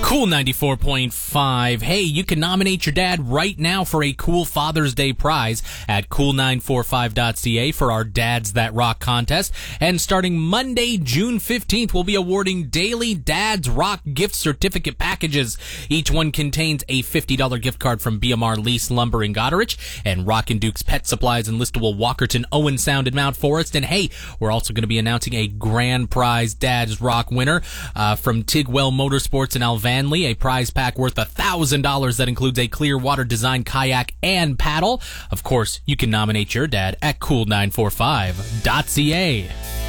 Cool 94.5. Hey, you can nominate your dad right now for a cool Father's Day prize at cool945.ca for our Dads That Rock contest. And starting Monday, June 15th, we'll be awarding daily Dads Rock gift certificate packages. Each one contains a $50 gift card from BMR Lease Lumber in Goderich and Rock and Duke's Pet Supplies in Listowel, Walkerton, Owen Sound, and Mount Forest. And hey, we're also going to be announcing a grand prize Dads Rock winner from Tigwell Motorsports in Alvan, a prize pack worth $1,000 that includes a Clearwater Design kayak and paddle. Of course, you can nominate your dad at cool945.ca.